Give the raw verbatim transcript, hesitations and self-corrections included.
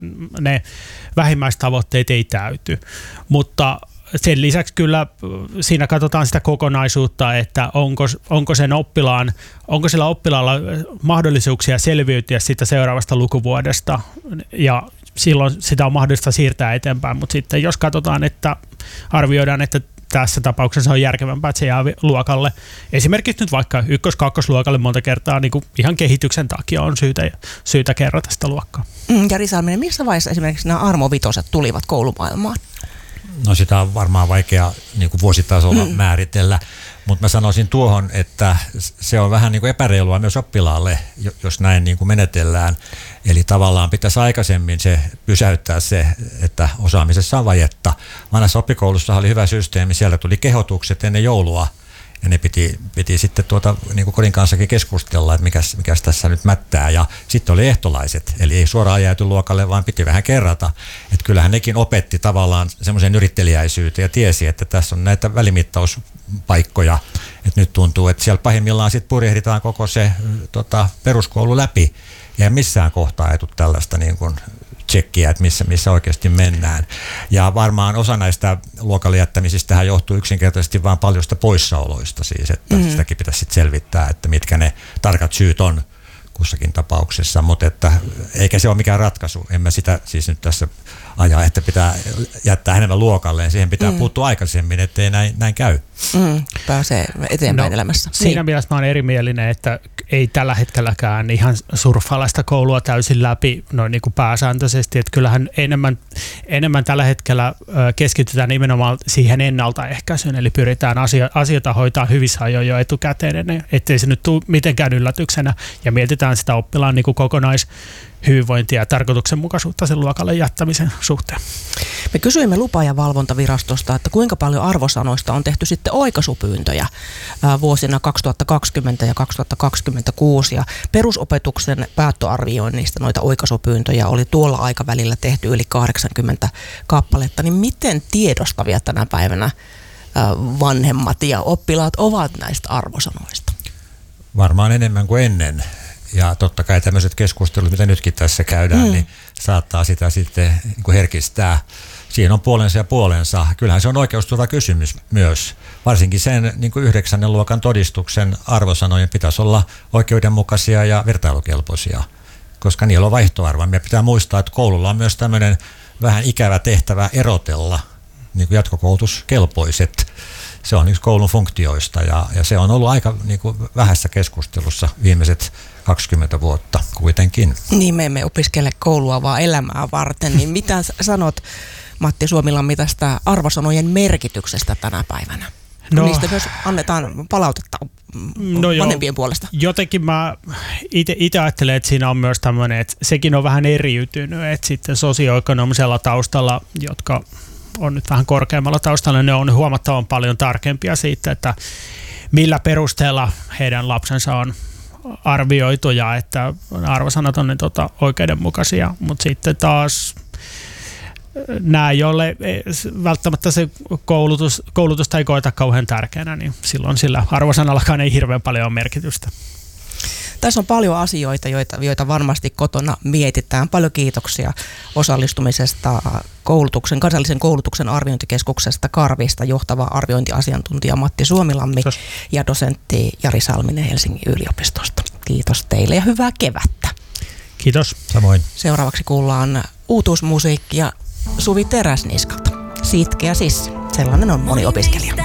ne vähimmäistavoitteet ei täyty, mutta sen lisäksi kyllä siinä katsotaan sitä kokonaisuutta, että onko, onko sen oppilaan, onko sillä oppilaalla mahdollisuuksia selviytyä siitä seuraavasta lukuvuodesta ja silloin sitä on mahdollista siirtää eteenpäin, mutta sitten jos katsotaan, että arvioidaan, että tässä tapauksessa on järkevämpää, että se jää luokalle. Esimerkiksi nyt vaikka ykkös-kakkosluokalle monta kertaa niin kuin ihan kehityksen takia on syytä, syytä kerrata sitä luokkaa. Mm, Jari Salminen, missä vaiheessa esimerkiksi nämä armovitoset tulivat koulumaailmaan? No sitä on varmaan vaikea niin kuin vuositasolla mm. määritellä, mutta mä sanoisin tuohon, että se on vähän niin kuin epäreilua myös oppilaalle, jos näin niin kuin menetellään. Eli tavallaan pitäisi aikaisemmin se pysäyttää se, että osaamisessa on vajetta. Vanhassa oppikoulussa oli hyvä systeemi, siellä tuli kehotukset ennen joulua. Ja ne piti, piti sitten tuota, niin kuin kodin kanssakin keskustella, että mikäs, mikäs tässä nyt mättää. Ja sitten oli ehtolaiset, eli ei suoraan jääty luokalle, vaan piti vähän kerrata. Että kyllähän nekin opetti tavallaan semmoisen yrittelijäisyyteen ja tiesi, että tässä on näitä välimittauspaikkoja. Että nyt tuntuu, että siellä pahimmillaan sitten purjehditaan koko se tota, peruskoulu läpi. Ja missään kohtaa ei tule tällaista niin kuin tsekkiä, että missä, missä oikeasti mennään. Ja varmaan osa näistä luokalle jättämisistä johtuu yksinkertaisesti vain paljosta poissaoloista siis, että mm-hmm. sitäkin pitäisi sitten selvittää, että mitkä ne tarkat syyt on kussakin tapauksessa, mutta että eikä se ole mikään ratkaisu. En mä sitä siis nyt tässä ajaa, että pitää jättää enemmän luokalleen. Siihen pitää mm. puuttua aikaisemmin, ettei näin, näin käy. Mm, pääsee eteenpäin no, elämässä. Siinä niin. mielessä mä olen erimielinen, että ei tällä hetkelläkään ihan surffailla koulua täysin läpi noin niin kuin pääsääntöisesti. Että kyllähän enemmän, enemmän tällä hetkellä keskitytään nimenomaan siihen ennaltaehkäisyyn, eli pyritään asio- asioita hoitaa hyvissä ajoin jo etukäteen, ettei se nyt tule mitenkään yllätyksenä, ja mietitään sitä oppilaan niin kuin kokonaishyvinvointia ja tarkoituksenmukaisuutta sen luokalle jättämisen suhteen. Me kysyimme lupa- ja valvontavirastosta, että kuinka paljon arvosanoista on tehty sitten oikaisupyyntöjä vuosina kaksituhattakaksikymmentä ja kaksituhattakaksikymmentäkuusi, ja perusopetuksen päättöarvioinnista noita oikaisupyyntöjä oli tuolla aikavälillä tehty yli kahdeksankymmentä kappaletta, niin miten tiedostavia tänä päivänä vanhemmat ja oppilaat ovat näistä arvosanoista? Varmaan enemmän kuin ennen. Ja totta kai tämmöiset keskustelut, mitä nytkin tässä käydään, mm. niin saattaa sitä sitten niin kuin herkistää. Siinä on puolensa ja puolensa. Kyllähän se on oikeusturvakysymys myös. Varsinkin sen niin kuin yhdeksännen luokan todistuksen arvosanojen pitäisi olla oikeudenmukaisia ja vertailukelpoisia, koska niillä on vaihtoarvoa. Meidän pitää muistaa, että koululla on myös tämmöinen vähän ikävä tehtävä erotella niin kuin jatkokoulutuskelpoiset. Se on yksi koulun funktioista ja, ja se on ollut aika niin kuin vähässä keskustelussa viimeiset kaksikymmentä vuotta kuitenkin. Niin, me emme opiskele koulua, vaan elämää varten. Niin mitä sanot, Matti Suomilammi, tästä arvosanojen merkityksestä tänä päivänä? No, niistä myös annetaan palautetta no vanhempien jo, puolesta. Jotenkin mä itse ajattelen, että siinä on myös tämmöinen, että sekin on vähän eriytynyt, että sitten sosioekonomisella taustalla, jotka on nyt vähän korkeammalla taustalla, ne on huomattavan paljon tarkempia siitä, että millä perusteella heidän lapsensa on arvioitu ja että arvosanat on ne tota, oikeudenmukaisia, mutta sitten taas nämä, joille välttämättä se koulutus, koulutusta ei koeta kauhean tärkeänä, niin silloin sillä arvosanallakaan ei hirveän paljon ole merkitystä. Tässä on paljon asioita, joita, joita varmasti kotona mietitään. Paljon kiitoksia osallistumisesta koulutuksen, kansallisen koulutuksen arviointikeskuksesta Karvista johtava arviointiasiantuntija Matti Suomilammi Kiitos. Ja dosentti Jari Salminen Helsingin yliopistosta. Kiitos teille ja hyvää kevättä. Kiitos. Samoin. Seuraavaksi kuullaan uutuusmusiikkia Suvi Teräsniskalta. Sitkeä sissi. Sellainen on moni opiskelija.